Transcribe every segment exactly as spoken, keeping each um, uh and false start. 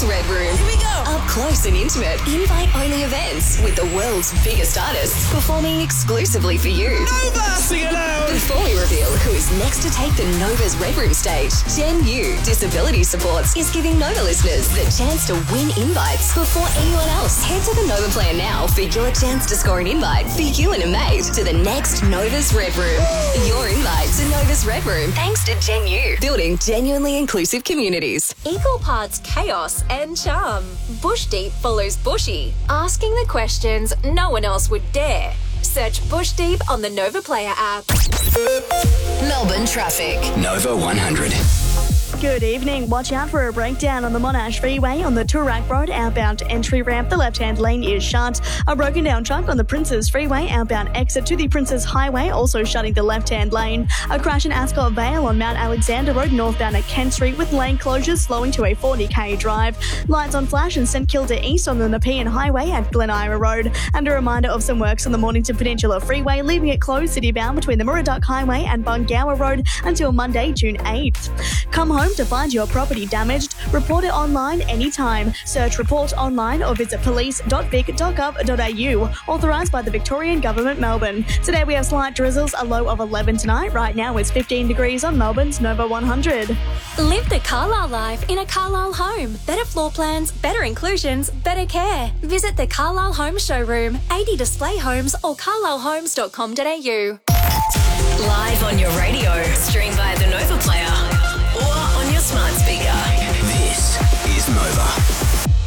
Nova's Red Room. Here we go. Up close and intimate, invite-only events with the world's biggest artists performing exclusively for you. Nova! Sing it out! Before we reveal who is next to take the Nova's Red Room stage, Gen U Disability Supports is giving Nova listeners the chance to win invites before anyone else. Head to the Nova Player now for your chance to score an invite for you and a mate to the next Nova's Red Room. Your invite to Nova's Red Room, thanks to Gen U, building genuinely inclusive communities. Equal parts chaos and charm. Bush Deep follows Bushy, asking the questions no one else would dare. Search Bush Deep on the Nova Player app. Melbourne traffic. Nova one hundred. Good evening. Watch out for a breakdown on the Monash Freeway on the Toorak Road outbound entry ramp. The left-hand lane is shut. A broken down truck on the Princes Freeway outbound exit to the Princes Highway, also shutting the left-hand lane. A crash in Ascot Vale on Mount Alexander Road northbound at Kent Street with lane closures slowing to a forty k drive. Lights on flash in St Kilda East on the Nepean Highway at Glen Ira Road. And a reminder of some works on the Mornington Peninsula Freeway, leaving it closed city-bound between the Murray-Duck Highway and Bungower Road until Monday, June eighth. Come home to find your property damaged. Report it online anytime. Search Report online or visit police dot vic dot gov dot a u. Authorised by the Victorian Government, Melbourne. Today we have slight drizzles, a low of eleven tonight. Right now it's fifteen degrees on Melbourne's Nova one hundred. Live the Carlisle life in a Carlisle home. Better floor plans, better inclusions, better care. Visit the Carlisle Home Showroom, eighty display homes or carlisle homes dot com dot a u. Live on your radio, stream via the Nova Player or on your smart speaker. This is Nova.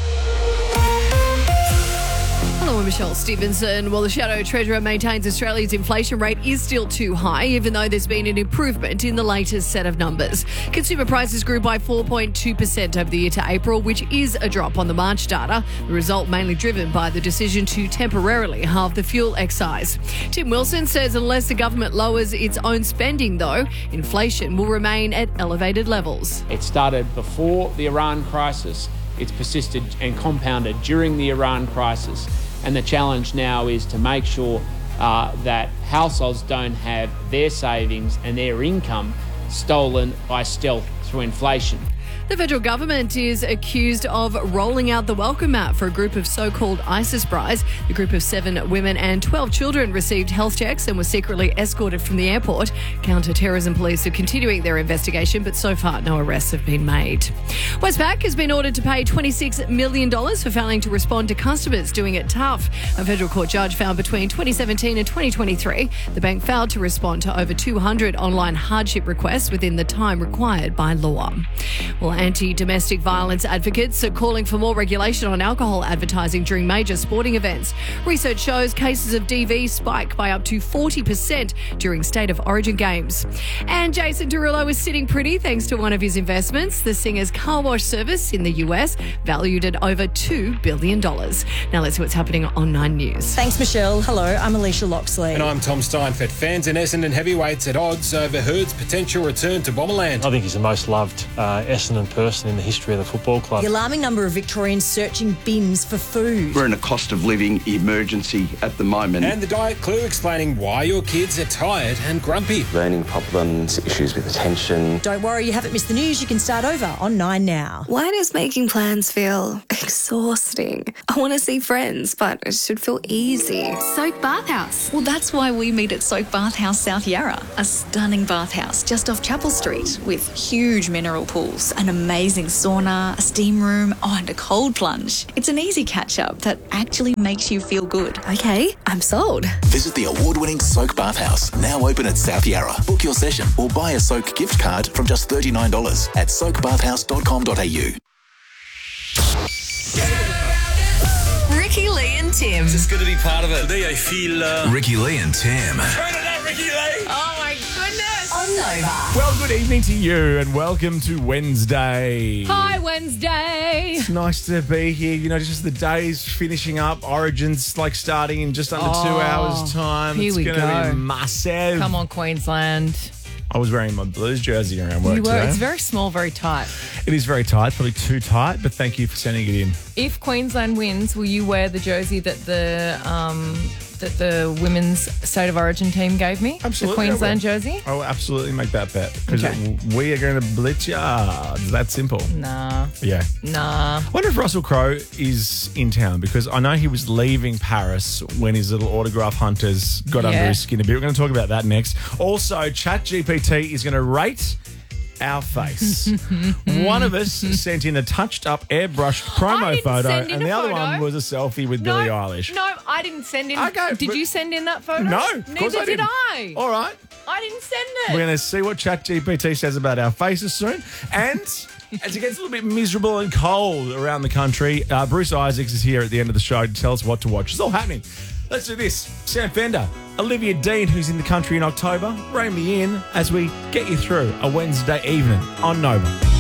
Hello, I'm Michelle Stevenson. Well, the Shadow Treasurer maintains Australia's inflation rate is still too high, even though there's been an improvement in the latest set of numbers. Consumer prices grew by four point two percent over the year to April, which is a drop on the March data. The result mainly driven by the decision to temporarily halve the fuel excise. Tim Wilson says unless the government lowers its own spending, though, inflation will remain at elevated levels. It started before the Iran crisis. It's persisted and compounded during the Iran crisis. And the challenge now is to make sure uh, that households don't have their savings and their income stolen by stealth through inflation. The federal government is accused of rolling out the welcome mat for a group of so-called ISIS brides. The group of seven women and twelve children received health checks and were secretly escorted from the airport. Counter-terrorism police are continuing their investigation, but so far no arrests have been made. Westpac has been ordered to pay twenty-six million dollars for failing to respond to customers doing it tough. A federal court judge found between twenty seventeen and twenty twenty-three the bank failed to respond to over two hundred online hardship requests within the time required by law. Well, anti-domestic violence advocates are calling for more regulation on alcohol advertising during major sporting events. Research shows cases of D V spike by up to forty percent during State of Origin games. And Jason Derulo is sitting pretty thanks to one of his investments, the singer's car wash service in the U S, valued at over two billion dollars. Now let's see what's happening on Nine News. Thanks, Michelle. Hello, I'm Alicia Loxley. And I'm Tom Steinfeld. Fans in Essendon heavyweights at odds over Hurd's potential return to Bomberland. I think he's the most loved uh, Essendon person in the history of the football club. The alarming number of Victorians searching bins for food. We're in a cost of living emergency at the moment. And the Diet Clue explaining why your kids are tired and grumpy. Learning problems, issues with attention. Don't worry, you haven't missed the news. You can start over on Nine now. Why does making plans feel exhausting? I want to see friends, but it should feel easy. Soak Bathhouse. Well, that's why we meet at Soak Bathhouse South Yarra, a stunning bathhouse just off Chapel Street with huge mineral pools, an amazing sauna, a steam room, oh, and a cold plunge. It's an easy catch-up that actually makes you feel good. Okay, I'm sold. Visit the award-winning Soak Bathhouse, now open at South Yarra. Book your session or buy a Soak gift card from just thirty-nine dollars at soak bathhouse dot com dot a u. Ricky Lee and Tim. Just good to be part of it. Today I feel... Uh... Ricky Lee and Tim. Turn it up, Ricky Lee! Oh my goodness! On Nova. Well, good evening to you and welcome to Wednesday. Hi, Wednesday. It's nice to be here. You know, just the day's finishing up. Origin's like starting in just under oh, two hours' time. Here it's we going to go. be massive. Come on, Queensland. I was wearing my Blues jersey around work You were. today. It's very small, very tight. It is very tight, probably too tight, but thank you for sending it in. If Queensland wins, will you wear the jersey that the um, that the women's State of Origin team gave me? Absolutely. The Queensland I will. jersey? I will absolutely make that bet because Okay. we are going to blitz ya. It's that simple. Nah. Yeah. Nah. I wonder if Russell Crowe is in town because I know he was leaving Paris when his little autograph hunters got Yeah. under his skin a bit. We're going to talk about that next. Also, ChatGPT is going to rate our face. One of us sent in a touched-up, airbrushed promo I didn't photo, send in and a the other photo. one was a selfie with No, Billie Eilish. No, I didn't send in. Okay, did but- you send in that photo? No, of Neither course I did didn't. I. All right. I didn't send it. We're going to see what ChatGPT says about our faces soon. And as it gets a little bit miserable and cold around the country, uh, Bruce Isaacs is here at the end of the show to tell us what to watch. It's all happening. Let's do this. Sam Fender, Olivia Dean, who's in the country in October, rein me in as we get you through a Wednesday evening on Nova.